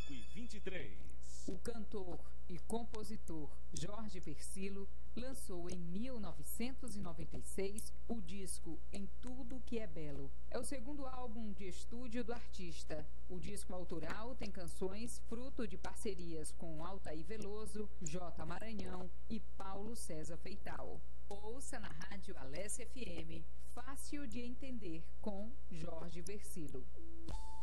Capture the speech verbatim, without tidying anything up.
cinco e vinte e três. O cantor e compositor Jorge Vercillo lançou em mil novecentos e noventa e seis o disco Em Tudo Que É Belo. É o segundo álbum de estúdio do artista. O disco autoral tem canções fruto de parcerias com Altair Veloso, J. Maranhão e Paulo César Feital. Ouça na Rádio Alessia F M, Fácil de Entender, com Jorge Vercillo.